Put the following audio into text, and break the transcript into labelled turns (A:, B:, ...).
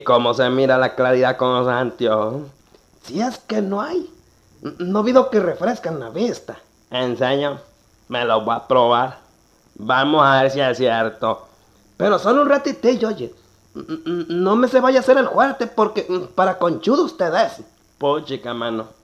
A: cómo se mira la claridad con los anteojos. Si es que no hay. No vido que refrescan la vista. Enseño, me lo voy a probar. Vamos a ver si es cierto. Pero solo un ratitillo, oye. No me se vaya a hacer el fuerte porque para conchudo usted es. Puchica, mano.